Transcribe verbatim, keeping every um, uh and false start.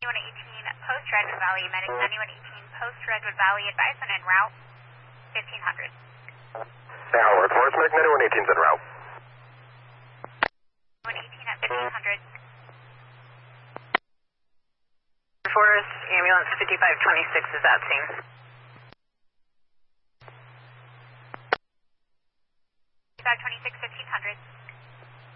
ninety-one eighteen post Redwood Valley, medic ninety-one eighteen post Redwood Valley, advice on en route, fifteen hundred. Yeah, Howard, Forest medic ninety-one eighteen's en route. ninety-one eighteen at fifteen hundred. Forest, ambulance fifty-five twenty-six is at scene. fifty-five twenty-six, fifteen hundred.